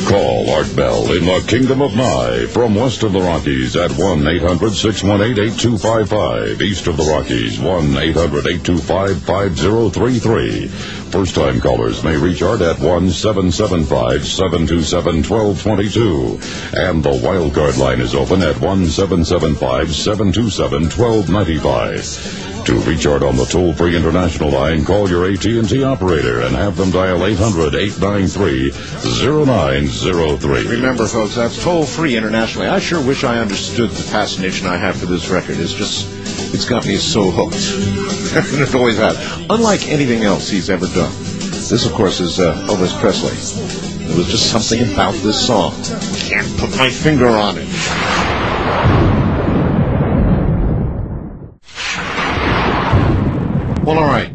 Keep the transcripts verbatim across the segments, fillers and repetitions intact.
Call Art Bell in the Kingdom of Nye from west of the Rockies at one eight hundred six one eight eight two five five. East of the Rockies, one eight hundred eight two five five zero three three. First-time callers may reach Art at one seven seven five seven two seven one two two two. And the wildcard line is open at one seven seven five seven two seven one two nine five. To reach Art on the toll-free international line, call your A T and T operator and have them dial eight hundred eight nine three zero nine zero three. Remember, folks, that's toll-free internationally. I sure wish I understood the fascination I have for this record. It's just, it's got me so hooked. And it always has. Unlike anything else he's ever done. This, of course, is uh, Elvis Presley. There was just something about this song. Can't put my finger on it. Well, all right.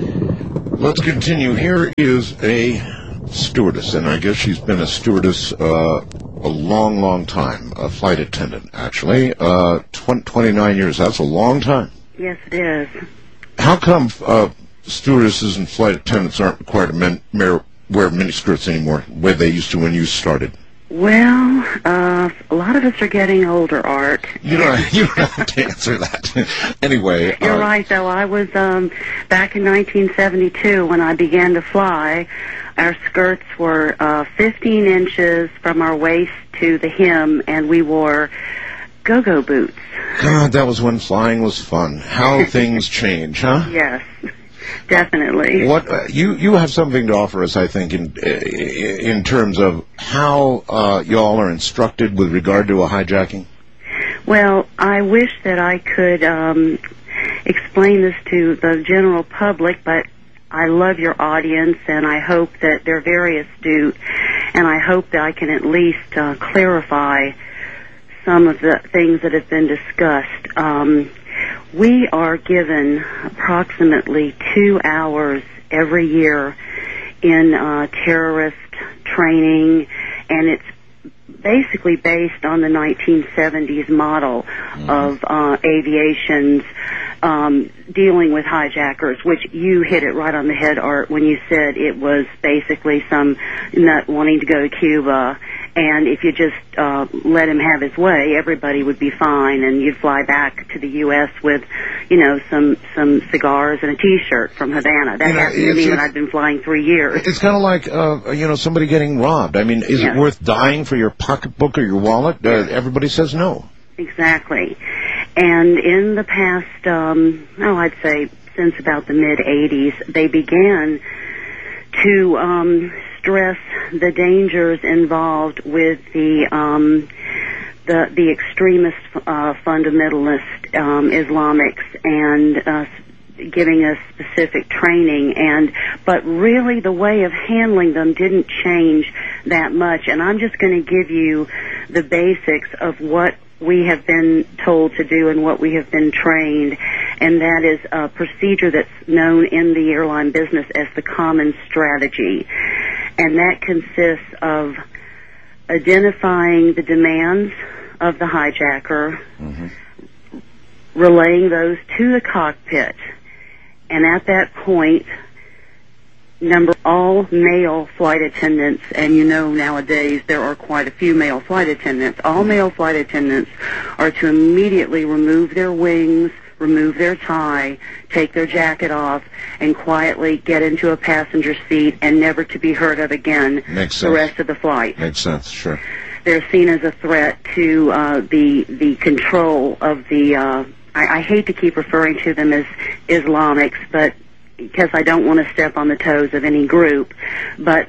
Let's continue. Here is a stewardess, and I guess she's been a stewardess uh, a long, long time. A flight attendant, actually. Uh, tw- twenty-nine years. That's a long time. Yes, it is. How come uh, stewardesses and flight attendants aren't required to men- mer- wear miniskirts anymore, the way they used to when you started? Well, uh, a lot of us are getting older, Art. You don't, you don't have to answer that. Anyway. You're uh, right, though. I was, um, back in nineteen seventy-two, when I began to fly, our skirts were uh, fifteen inches from our waist to the hem, and we wore go-go boots. God, that was when flying was fun. How things change, huh? Yes. Definitely. What uh, you you have something to offer us, I think, in in terms of how uh, y'all are instructed with regard to a hijacking. Well, I wish that I could um, explain this to the general public, but I love your audience, and I hope that they're very astute, and I hope that I can at least uh, clarify some of the things that have been discussed. Um, We are given approximately two hours every year in uh, terrorist training, and it's basically based on the nineteen seventies model mm-hmm. of uh, aviation's um, dealing with hijackers, which you hit it right on the head, Art, when you said it was basically some nut wanting to go to Cuba, and if you just uh, let him have his way, everybody would be fine, and you'd fly back to the U S with, you know, some some cigars and a T-shirt from Havana. That you know, happened to me when I'd been flying three years. It's kind of like, uh, you know, somebody getting robbed. I mean, is yes. it worth dying for your pocketbook or your wallet? Uh, everybody says no. Exactly. And in the past, um, oh, I'd say since about the mid-eighties, they began to um, stress the dangers involved with the um, the, the extremist uh, fundamentalist um, Islamics and uh, giving us specific training. And but really, the way of handling them didn't change that much. And I'm just going to give you the basics of what we have been told to do and what we have been trained, and that is a procedure that's known in the airline business as the common strategy. And that consists of identifying the demands of the hijacker, mm-hmm. relaying those to the cockpit, and at that point, number all male flight attendants, and you know nowadays there are quite a few male flight attendants, all male flight attendants are to immediately remove their wings, remove their tie, take their jacket off, and quietly get into a passenger seat and never to be heard of again Makes the sense. rest of the flight. Makes sense, sure. They're seen as a threat to uh, the the control of the, uh, I, I hate to keep referring to them as Islamics, but because I don't want to step on the toes of any group, but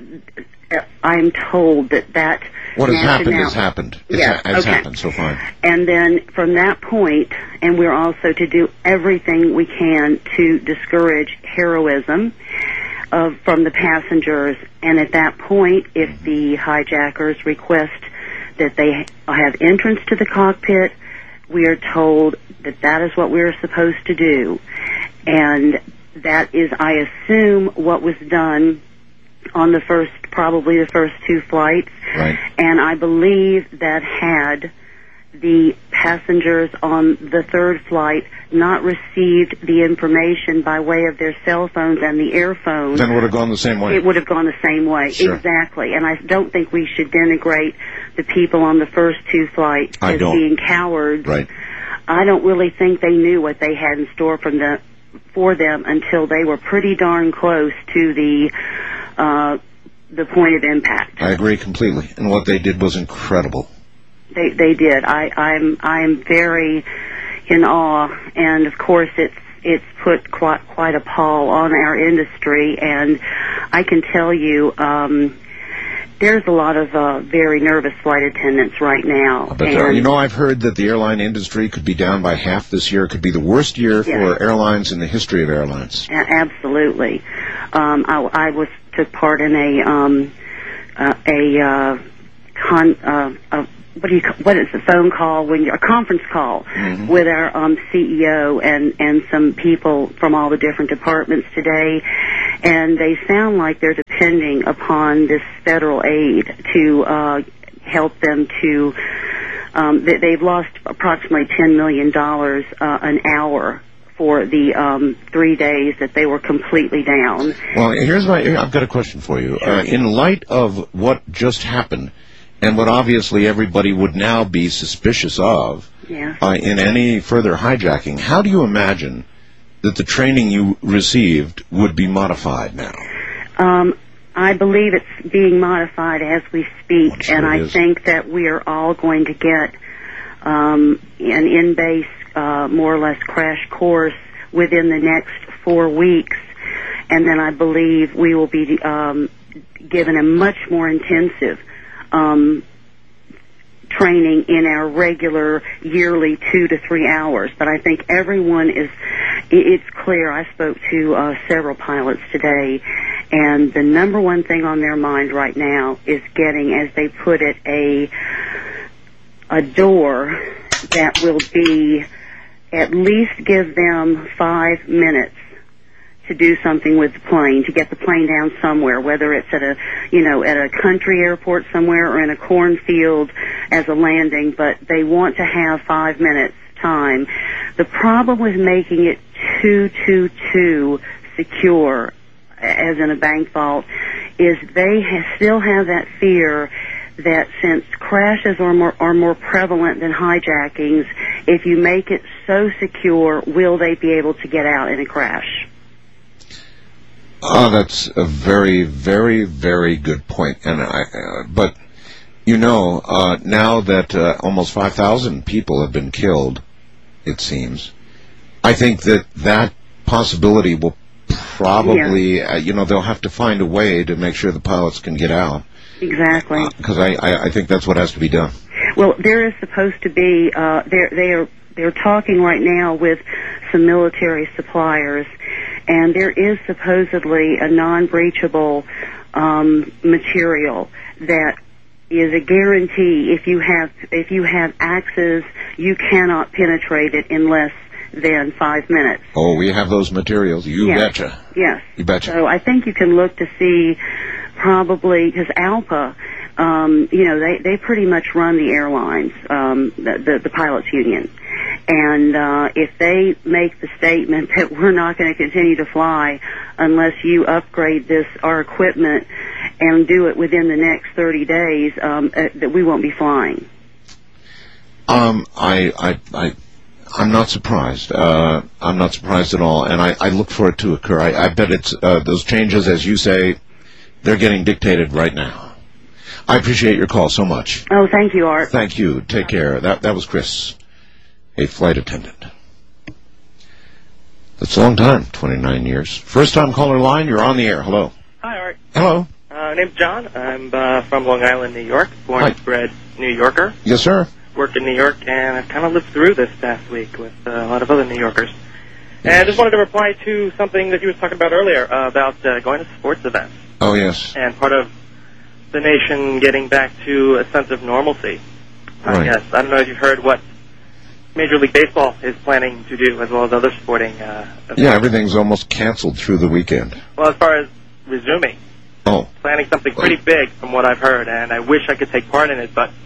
I'm told that that... What has happened has happened. It's yeah, ha- has okay. happened so far. And then from that point, and we're also to do everything we can to discourage heroism of, from the passengers. And at that point, if mm-hmm. the hijackers request that they have entrance to the cockpit, we are told that that is what we're supposed to do. And that is, I assume, what was done on the first, probably the first two flights. Right. And I believe that had the passengers on the third flight not received the information by way of their cell phones and the earphones, then it would have gone the same way. It would have gone the same way, sure. Exactly. And I don't think we should denigrate the people on the first two flights I as don't. being cowards. Right. I don't really think they knew what they had in store from the, for them until they were pretty darn close to the uh, the point of impact. I agree completely. And what they did was incredible. They they did. I, I'm I'm very in awe, and of course it's it's put quite quite a pall on our industry, and I can tell you um, there's a lot of uh, very nervous flight attendants right now. But uh, you know, I've heard that the airline industry could be down by half this year. It could be the worst year yes. for airlines in the history of airlines. A- absolutely. Um, I, I was took part in a um, uh, a uh, con. Uh, a, What do you? What is the phone call when you're a conference call mm-hmm. with our um, C E O and and some people from all the different departments today, and they sound like they're depending upon this federal aid to uh, help them to. Um, they, they've lost approximately ten million dollars uh, an hour for the um, three days that they were completely down. Well, here's my. I've got a question for you. Sure. Uh, in light of what just happened, and what obviously everybody would now be suspicious of yeah. uh, in any further hijacking, how do you imagine that the training you received would be modified now? Um, I believe it's being modified as we speak, sure and I is. think that we are all going to get um, an in-base, uh, more or less crash course within the next four weeks, and then I believe we will be um, given a much more intensive Um, training in our regular yearly two to three hours. But I think everyone is, it's clear. I spoke to uh, several pilots today, and the number one thing on their mind right now is getting, as they put it, a a door that will be, at least give them five minutes to do something with the plane, to get the plane down somewhere, whether it's at a, you know, at a country airport somewhere or in a cornfield as a landing, but they want to have five minutes time. The problem with making it too, too, too secure, as in a bank vault, is they ha- still have that fear that since crashes are more, are more prevalent than hijackings, if you make it so secure, will they be able to get out in a crash? Oh, that's a very, very, very good point. And I, uh, but you know, uh, now that uh, almost five thousand people have been killed, it seems, I think that that possibility will probably, yeah. uh, you know, they'll have to find a way to make sure the pilots can get out. Exactly. Because uh, I, I, I think that's what has to be done. Well, there is supposed to be. Uh, they're they are they're talking right now with some military suppliers. And there is supposedly a non-breachable um, material that is a guarantee. If you have if you have access, you cannot penetrate it in less than five minutes. Oh, we have those materials. You yes. betcha. Yes. You betcha. So I think you can look to see probably, because ALPA, um, you know, they, they pretty much run the airlines, um, the, the, the pilots union. And uh, if they make the statement that we're not going to continue to fly unless you upgrade this, our equipment, and do it within the next thirty days, um, uh, that we won't be flying. Um, I, I, I, I'm not surprised. Uh, I'm not surprised at all, and I, I look for it to occur. I, I bet it's uh, those changes, as you say, they're getting dictated right now. I appreciate your call so much. Oh, thank you, Art. Thank you. Take care. That that was Chris, a flight attendant. That's a long time, twenty-nine years. First time caller line, you're on the air. Hello. Hi, Art. Hello. Uh, name's John. I'm uh, from Long Island, New York. Born Hi. and bred New Yorker. Yes, sir. Worked in New York, and I've kind of lived through this past week with uh, a lot of other New Yorkers. And I just wanted to reply to something that you were talking about earlier uh, about uh, going to sports events. Oh, yes. And part of the nation getting back to a sense of normalcy, I Right. guess. I don't know if you've heard what Major League Baseball is planning to do, as well as other sporting uh, events. Yeah, everything's almost canceled through the weekend. Well, as far as resuming, Oh. planning something pretty big from what I've heard, and I wish I could take part in it, but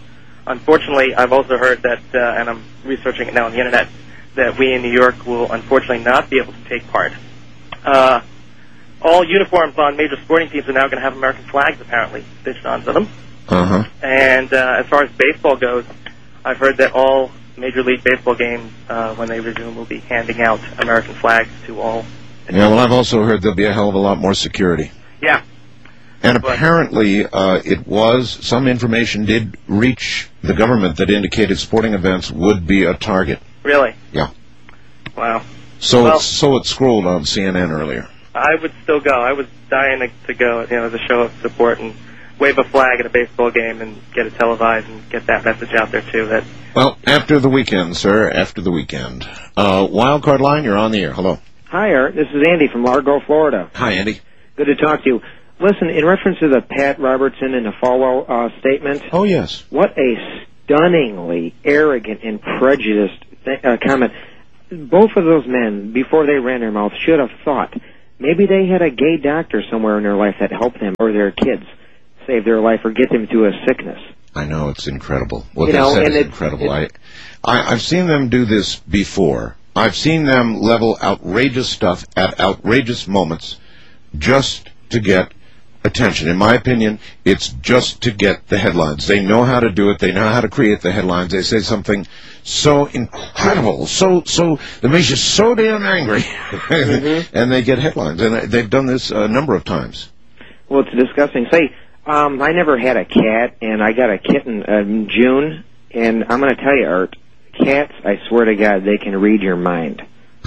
unfortunately, I've also heard that, uh, and I'm researching it now on the internet, that we in New York will unfortunately not be able to take part. Uh, all uniforms on major sporting teams are now going to have American flags, apparently, stitched onto them. Uh-huh. And uh, as far as baseball goes, I've heard that all Major League Baseball games, uh, when they resume, will be handing out American flags to all. Yeah, well, I've also heard there'll be a hell of a lot more security. Yeah. And apparently, uh, it was, some information did reach the government that indicated sporting events would be a target. Really? Yeah. Wow. So Well- it's, so it scrolled on C N N earlier. I would still go. I was dying to, to go, you know, as a show of support and wave a flag at a baseball game and get it televised and get that message out there, too. That Well, after the weekend, sir, after the weekend. Uh, Wildcard Line, you're on the air. Hello. Hi, Art. This is Andy from Largo, Florida. Hi, Andy. Good to talk to you. Listen, in reference to the Pat Robertson and the Falwell uh, statement, Oh, yes. what a stunningly arrogant and prejudiced th- uh, comment. Both of those men, before they ran their mouths, should have thought maybe they had a gay doctor somewhere in their life that helped them or their kids save their life or get them through a sickness. I know, it's incredible. What You they know, said and is it- incredible. it- I, I, I've seen them do this before. I've seen them level outrageous stuff at outrageous moments just to get attention. In my opinion, it's just to get the headlines. They know how to do it. They know how to create the headlines. They say something so incredible, so so that makes you so damn angry, Mm-hmm. and they get headlines. And they've done this a number of times. Well, it's disgusting. Say, um, I never had a cat, and I got a kitten in June, and I'm going to tell you, Art, cats, I swear to God, they can read your mind.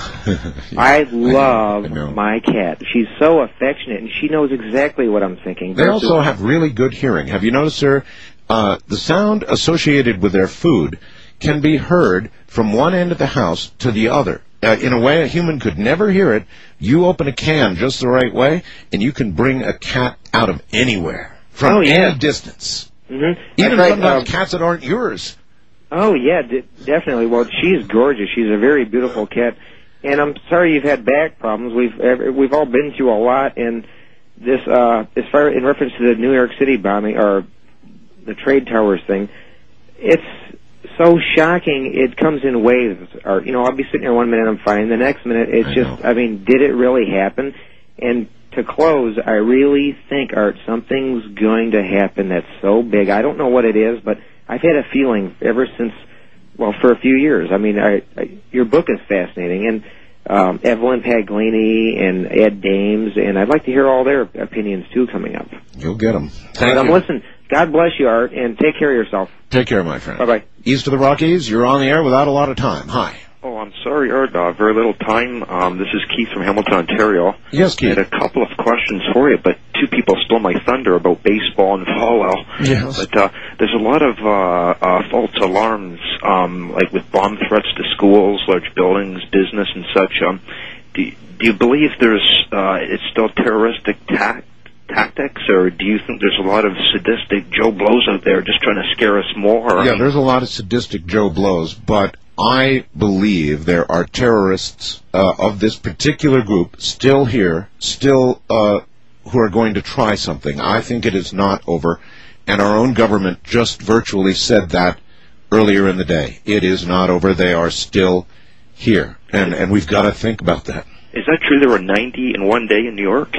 I love I know. my cat. She's so affectionate, and she knows exactly what I'm thinking. They also have really good hearing. Have you noticed, sir, uh, the sound associated with their food can be heard from one end of the house to the other. Uh, in a way a human could never hear it. You open a can just the right way, and you can bring a cat out of anywhere, from Oh, yeah. any distance. Mm-hmm. Even tried, sometimes um, cats that aren't yours. Oh, yeah, d- definitely. Well, she's gorgeous. She's a very beautiful cat. And I'm sorry you've had back problems. We've ev- we've all been through a lot. And this, uh, as far in reference to the New York City bombing or the trade towers thing, it's so shocking. It comes in waves. Or you know, I'll be sitting here one minute, I'm fine. The next minute, it's I just. know. I mean, did it really happen? And to close, I really think, Art, something's going to happen that's so big. I don't know what it is, but I've had a feeling ever since. Well, for a few years. I mean, I, I, your book is fascinating, and um, Evelyn Paglini and Ed Dames, and I'd like to hear all their opinions, too, coming up. You'll get them. But Thank um, you. listen, God bless you, Art, and take care of yourself. Take care, my friend. Bye-bye. East of the Rockies, you're on the air without a lot of time. Hi. Oh, I'm sorry, Art. Uh, very little time. Um, this is Keith from Hamilton, Ontario. Yes, I Keith. had a couple of questions for you, but two people stole my thunder about baseball and Falwell. Yes. But uh, there's a lot of uh, uh, false alarms, um, like with bomb threats to schools, large buildings, business, and such. Um, do, do you believe there's uh, it's still terroristic ta- tactics, or do you think there's a lot of sadistic Joe Blows out there just trying to scare us more? Yeah, there's a lot of sadistic Joe Blows, but I believe there are terrorists uh, of this particular group still here, still uh, who are going to try something. I think it is not over, and our own government just virtually said that earlier in the day. It is not over. They are still here, and, and we've got to think about that. Is that true? There were ninety in one day in New York?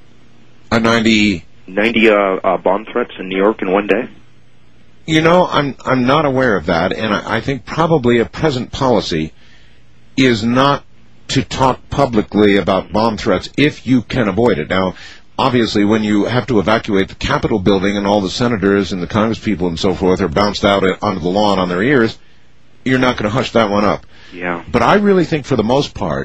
A ninety... ninety uh, uh, bomb threats in New York in one day? You know, I'm I'm not aware of that, and I, I think probably a present policy is not to talk publicly about bomb threats if you can avoid it. Now, obviously, when you have to evacuate the Capitol building and all the senators and the congresspeople and so forth are bounced out onto the lawn on their ears, you're not going to hush that one up. Yeah. But I really think, for the most part,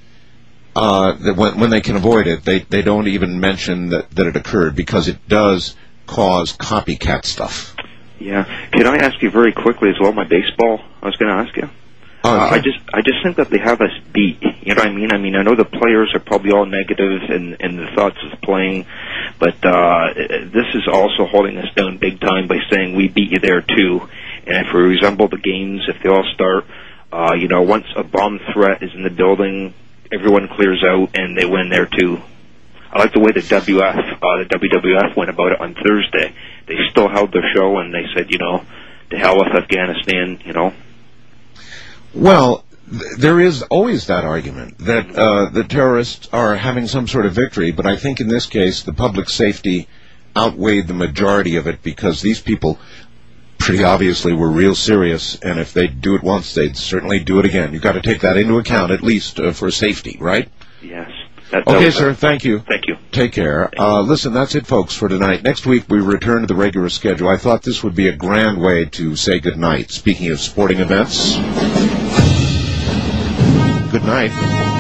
uh, that when, when they can avoid it, they, they don't even mention that, that it occurred, because it does cause copycat stuff. Yeah. Can I ask you very quickly as well, my baseball I was going to ask you? Oh, Uh, okay. I just I just think that they have us beat. You know what I mean? I mean, I know the players are probably all negative in, in the thoughts of playing, but uh, this is also holding us down big time by saying we beat you there too. And if we resemble the games, if they all start, uh, you know, once a bomb threat is in the building, everyone clears out and they win there too. I like the way the W F, uh, the W W F went about it on Thursday. They still held their show and they said, you know, to hell with Afghanistan, you know. Well, th- there is always that argument that uh, the terrorists are having some sort of victory, but I think in this case the public safety outweighed the majority of it because these people pretty obviously were real serious, and if they'd do it once, they'd certainly do it again. You've got to take that into account, at least uh, for safety, right? Yes. That, that okay, was, sir, thank you. Thank you. Take care. Uh, listen, that's it, folks, for tonight. Next week, we return to the regular schedule. I thought this would be a grand way to say good night. Speaking of sporting events, good night.